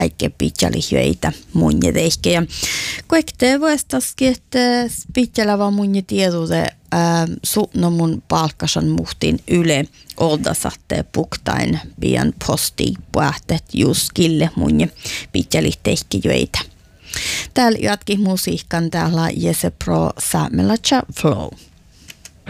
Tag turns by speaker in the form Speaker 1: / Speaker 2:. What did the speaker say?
Speaker 1: äikä pitjalihyöitä munje tehke. Ja kuekte vuostaskin, että pitjälava munje tiedude suutno mun palkkasan muhtin yle oldasatte puktain pian posti puhtet juskille munje pitjali tehkijöitä. Täällä jatki musiikkan täällä Jesse Pro Saamelacha Flow.